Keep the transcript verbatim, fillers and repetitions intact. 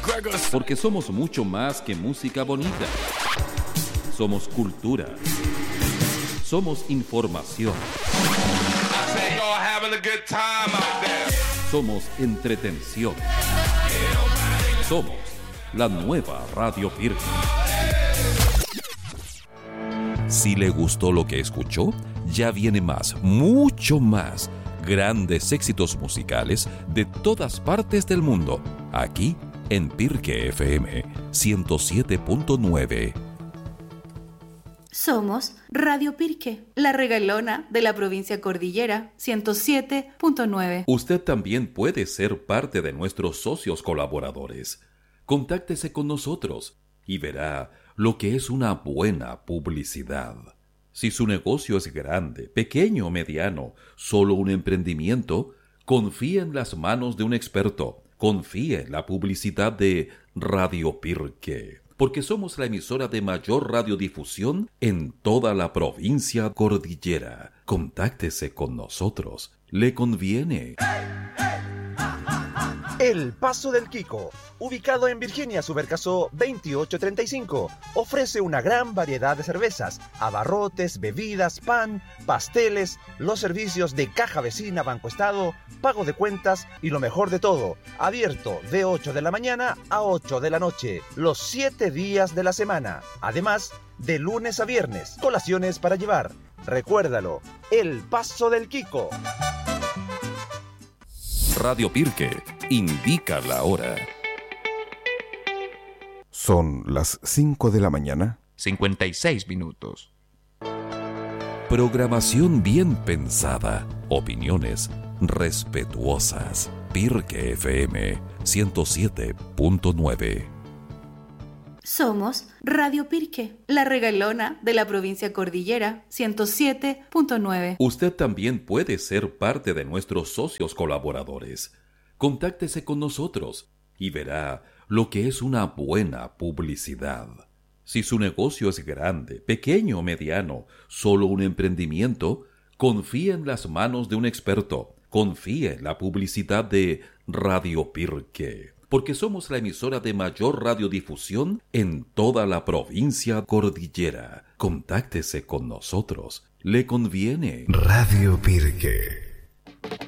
Porque somos mucho más que música bonita. Somos cultura. Somos información. Somos entretención. Somos la nueva Radio Pirque. Si le gustó lo que escuchó, ya viene más, mucho más, grandes éxitos musicales de todas partes del mundo, aquí en Pirque F M ciento siete punto nueve. Somos Radio Pirque, la regalona de la provincia Cordillera, ciento siete punto nueve. Usted también puede ser parte de nuestros socios colaboradores. Contáctese con nosotros y verá lo que es una buena publicidad. Si su negocio es grande, pequeño o mediano, solo un emprendimiento, confíe en las manos de un experto. Confíe en la publicidad de Radio Pirque, porque somos la emisora de mayor radiodifusión en toda la provincia Cordillera. Contáctese con nosotros. Le conviene. El Paso del Quico, ubicado en Virginia Subercaso veintiocho treinta y cinco, ofrece una gran variedad de cervezas, abarrotes, bebidas, pan, pasteles, los servicios de caja vecina, Banco Estado, pago de cuentas y lo mejor de todo, abierto de ocho de la mañana a ocho de la noche, los siete días de la semana, además de lunes a viernes, colaciones para llevar. Recuérdalo, El Paso del Quico. Radio Pirque indica la hora. Son las cinco de la mañana. cincuenta y seis minutos. Programación bien pensada. Opiniones respetuosas. Pirque F M ciento siete punto nueve. Somos Radio Pirque, la regalona de la provincia Cordillera, ciento siete punto nueve. Usted también puede ser parte de nuestros socios colaboradores. Contáctese con nosotros y verá lo que es una buena publicidad. Si su negocio es grande, pequeño o mediano, solo un emprendimiento, confíe en las manos de un experto. Confíe en la publicidad de Radio Pirque, porque somos la emisora de mayor radiodifusión en toda la provincia Cordillera. Contáctese con nosotros. Le conviene. Radio Pirque.